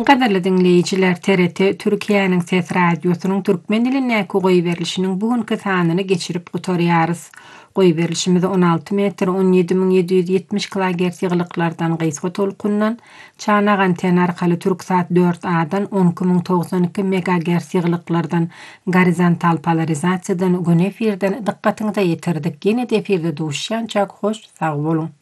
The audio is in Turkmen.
Gaderli dinleýijiler, TRT Türkiýanyň Ses radiosynyň türkmen dilinäki goý berilişiniň bugünkü sanyny geçirip gutarýarys. Goý berilişimiz 16 metr 17770 kHz ýyglyklardan gysga tolkundan çanak anten arkaly Türksat 4A-dan 10092 MHz ýyglyklardan gorizontal polarizasiýadan gün efirden dikkatiňize ýetirdik. Ýene-de efirde duşýançak hoş, sag bolun.